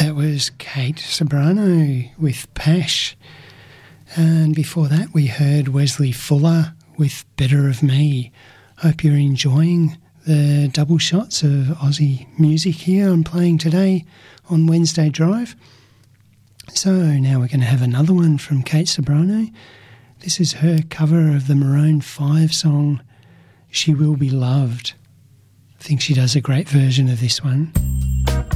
That was Kate Ceberano with Pash. And before that we heard Wesley Fuller with Better of Me. Hope you're enjoying the double shots of Aussie music here I'm playing today on Wednesday Drive. So now we're going to have another one from Kate Ceberano. This is her cover of the Maroon 5 song She Will Be Loved. I think she does a great version of this one.